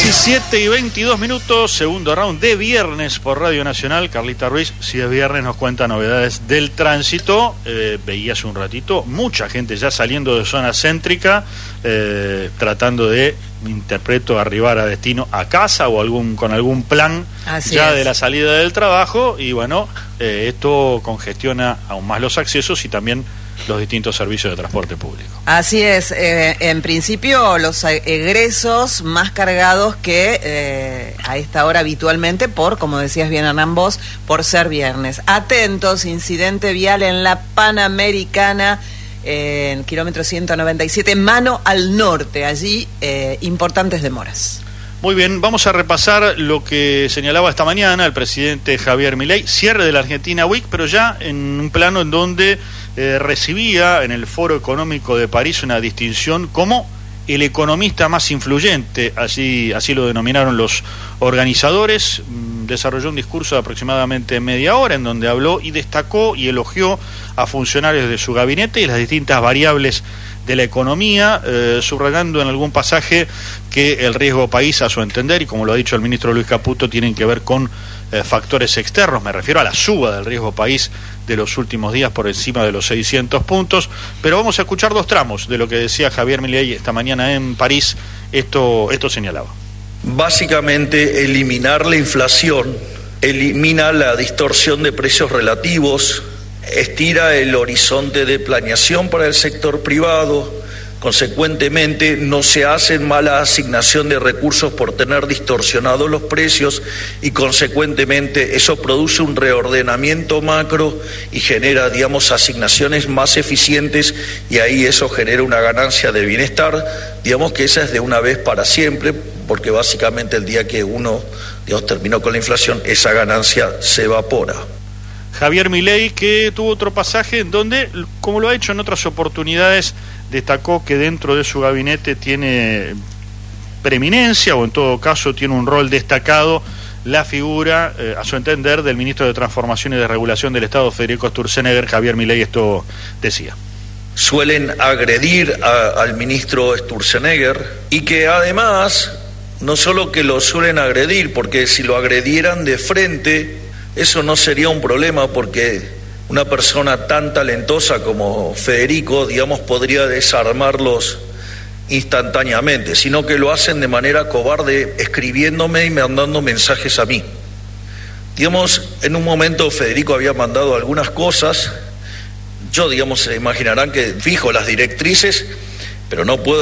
17:22, segundo round de viernes por Radio Nacional. Carlita Ruiz, si es viernes, nos cuenta novedades del tránsito. Veía hace un ratito mucha gente ya saliendo de zona céntrica, tratando de, interpreto, arribar a destino a casa o con algún plan de la salida del trabajo. Y bueno, esto congestiona aún más los accesos y también los distintos servicios de transporte público. Así es, en principio los egresos más cargados que a esta hora habitualmente como decías bien Hernán vos, por ser viernes. Atentos, incidente vial en la Panamericana, en kilómetro 197, mano al norte, allí importantes demoras. Muy bien, vamos a repasar lo que señalaba esta mañana el presidente Javier Milei, cierre de la Argentina Week, pero ya en un plano en donde recibía en el Foro Económico de París una distinción como el economista más influyente, así lo denominaron los organizadores. Desarrolló un discurso de aproximadamente media hora en donde habló y destacó y elogió a funcionarios de su gabinete y las distintas variables de la economía, subrayando en algún pasaje que el riesgo país, a su entender, y como lo ha dicho el ministro Luis Caputo, tienen que ver con factores externos. Me refiero a la suba del riesgo país de los últimos días por encima de los 600 puntos, pero vamos a escuchar dos tramos de lo que decía Javier Milei esta mañana en París. Esto señalaba. Básicamente, eliminar la inflación, elimina la distorsión de precios relativos, estira el horizonte de planeación para el sector privado. Consecuentemente, no se hace mala asignación de recursos por tener distorsionados los precios y, consecuentemente, eso produce un reordenamiento macro y genera, asignaciones más eficientes, y ahí eso genera una ganancia de bienestar, que esa es de una vez para siempre, porque básicamente el día que uno, terminó con la inflación, esa ganancia se evapora. Javier Milei, que tuvo otro pasaje en donde, como lo ha hecho en otras oportunidades, destacó que dentro de su gabinete tiene preeminencia, o en todo caso tiene un rol destacado, la figura, a su entender, del ministro de Transformación y de Regulación del Estado, Federico Sturzenegger. Javier Milei esto decía. Suelen agredir al ministro Sturzenegger, y que además, no solo que lo suelen agredir, porque si lo agredieran de frente, eso no sería un problema, porque una persona tan talentosa como Federico, podría desarmarlos instantáneamente, sino que lo hacen de manera cobarde, escribiéndome y mandando mensajes a mí. En un momento Federico había mandado algunas cosas, se imaginarán que fijo las directrices, pero no puedo